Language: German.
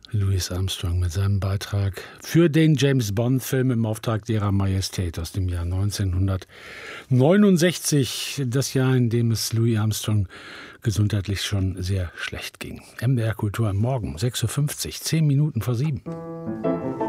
Louis Armstrong mit seinem Beitrag für den James-Bond-Film im Auftrag derer Majestät aus dem Jahr 1969. Das Jahr, in dem es Louis Armstrong gesundheitlich schon sehr schlecht ging. MDR Kultur am Morgen, 6:50 Uhr, 10 Minuten vor 7.